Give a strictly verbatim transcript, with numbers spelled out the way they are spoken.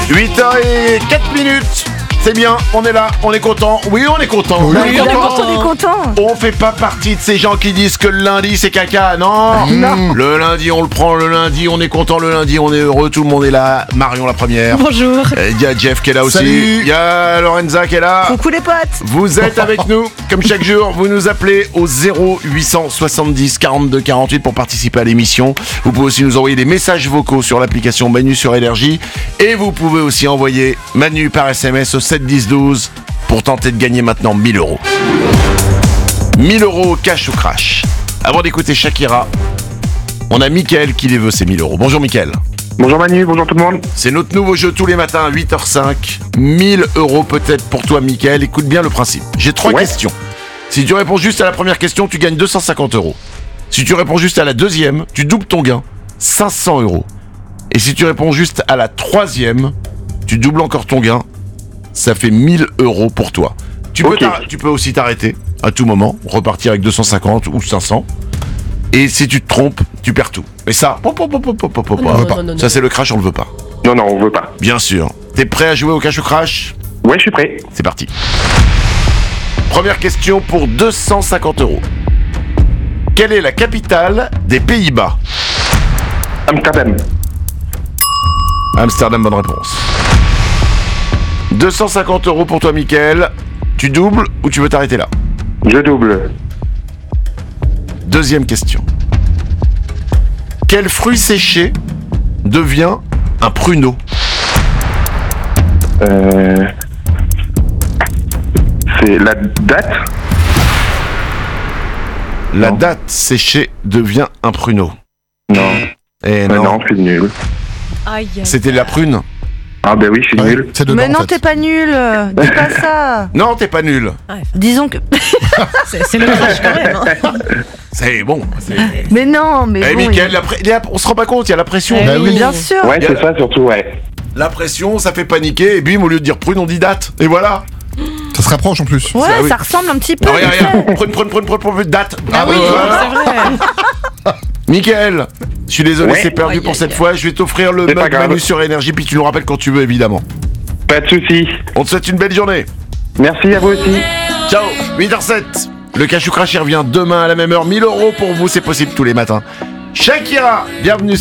huit heures zéro quatre minutes. C'est bien, on est là, on est content. Oui, on est content. Oui, on est d'accord, content. on est content. On fait pas partie de ces gens qui disent que le lundi c'est caca. Non. Non. Le lundi on le prend, le lundi on est content, le lundi on est heureux, tout le monde est là. Marion la première. Bonjour. Il y a Jeff qui est là aussi. Salut. Il y a Lorenza qui est là. Coucou les potes. Vous êtes avec nous, comme chaque jour, vous nous appelez au zéro huit cent soixante-dix quarante-deux quarante-huit pour participer à l'émission. Vous pouvez aussi nous envoyer des messages vocaux sur l'application Manu sur Énergie. Et vous pouvez aussi envoyer Manu par S M S au sept dix douze pour tenter de gagner maintenant mille euros. mille euros cash ou crash. Avant d'écouter Shakira, on a Mickaël qui les veut ces mille euros. Bonjour Mickaël. Bonjour Manu, bonjour tout le monde. C'est notre nouveau jeu tous les matins à huit heures cinq. mille euros peut-être pour toi, Mickaël. Écoute bien le principe. J'ai trois Ouais. questions. Si tu réponds juste à la première question, tu gagnes deux cent cinquante euros. Si tu réponds juste à la deuxième, tu doubles ton gain, cinq cents euros. Et si tu réponds juste à la troisième, tu doubles encore ton gain, ça fait mille euros pour toi. Tu peux, Ok. t'arr- tu peux aussi t'arrêter à tout moment, repartir avec deux cent cinquante ou cinq cents. Et si tu te trompes, tu perds tout. Et ça, pop, pop, pop, pop, pop, pop, Non, pop. non, non, non. Ça c'est le crash, on le veut pas. Non, non, on veut pas. Bien sûr. T'es prêt à jouer au cash ou crash ? Ouais, je suis prêt. C'est parti. Première question pour deux cent cinquante euros. Quelle est la capitale des Pays-Bas ? Amsterdam. Amsterdam, bonne réponse. deux cent cinquante euros pour toi, Mickaël. Tu doubles ou tu veux t'arrêter là ? Je double. Deuxième question. Quel fruit séché devient un pruneau ? Euh... C'est la date. La Non. date séchée devient un pruneau. Non. Eh Euh, non, non, je suis nul. Aïe. c'était la prune. Ah ben oui, je suis Ouais, nul. c'est dedans, Mais non, en fait. t'es pas nul. Dis pas ça. Non, t'es pas nul. Disons que. C'est, c'est le crash quand même. hein. C'est bon. c'est- Mais non, mais. Eh bon, Mickaël, il- la pré- il y a- on se rend pas compte, il y a la pression. Eh Mais oui. bien sûr. Ouais, Y a- c'est ça surtout, ouais. La pression, ça fait paniquer, et bim, au lieu de dire prune, on dit date. Et voilà. Ça se rapproche en plus. Ouais, Ça, oui. ça ressemble un petit peu. Non, regarde, tu sais. regarde. Prune, prune, prune, prune, prune, date. Ah oui, voilà. c'est vrai. Mickaël, je suis désolé, Ouais. c'est perdu Aïe, pour aïe, cette aïe. fois. Je vais t'offrir le C'est pas mug grave. Manu sur Énergie, puis tu nous rappelles quand tu veux, évidemment. Pas de soucis. On te souhaite une belle journée. Merci à vous aussi. Ciao, huit heures sept. Le Cash ou Crash il revient demain à la même heure. mille euros pour vous, c'est possible tous les matins. Shakira, bienvenue